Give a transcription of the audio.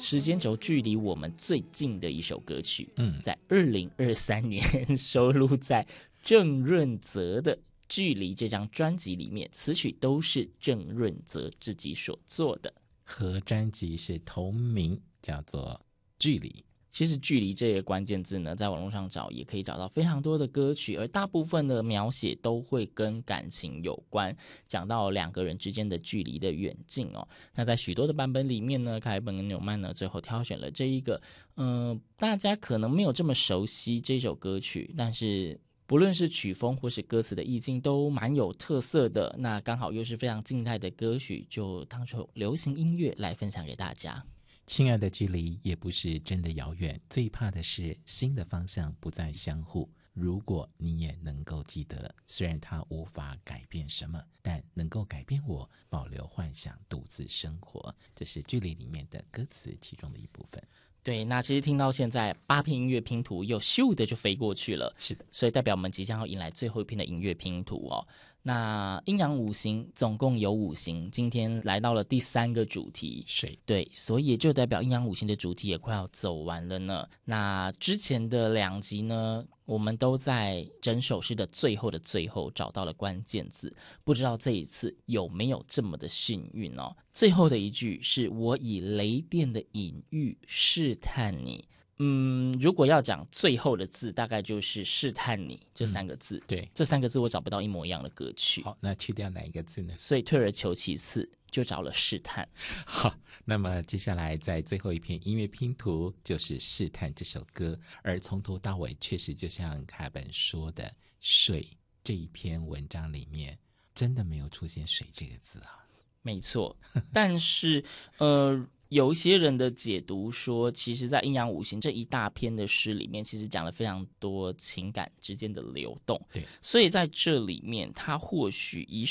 时间轴距离我们最近的一首歌曲，在2023年收录在郑润泽的《距离》这张专辑里面，词曲都是郑润泽自己所做的， 和专辑是同名，叫做《距离》。 其实距离这个关键字呢，在网络上找也可以找到非常多的歌曲，而大部分的描写都会跟感情有关，讲到两个人之间的距离的远近哦。那在许多的版本里面呢，凯本跟纽曼呢最后挑选了这一个大家可能没有这么熟悉这首歌曲，但是不论是曲风或是歌词的意境都蛮有特色的，那刚好又是非常静态的歌曲，就当成流行音乐来分享给大家。 亲爱的，距离也不是真的遥远，最怕的是心的方向不再相互。如果你也能够记得，虽然它无法改变什么，但能够改变我保留幻想，独自生活。这是距离里面的歌词其中的一部分。 对，那其实听到现在8篇音乐拼图又咻的就飞过去了， 是的， 所以代表我们即将要迎来最后一篇的音乐拼图哦。那阴阳五行总共有5行，今天来到了第3个主题水， 对，所以也就代表阴阳五行的主题也快要走完了呢。那之前的2集呢，我们都在整首诗的最后的最后找到了关键字，不知道这一次有没有这么的幸运哦。最后的一句是我以雷电的隐喻试探你，如果要讲最后的字，大概就是试探你这3个字。 对， 这3个字我找不到一模一样的歌曲。 好，那去掉哪一个字呢？ 所以退而求其次，就找了试探。 好，那么接下来在最后一篇音乐拼图就是试探这首歌，而从头到尾确实就像凯本说的，水这一篇文章里面真的没有出现水这个字啊。 没错，但是有一些人的解读说，其实在阴阳五行这一大篇的诗里面，其实讲了非常多情感之间的流动， 对， 所以在这里面他或许以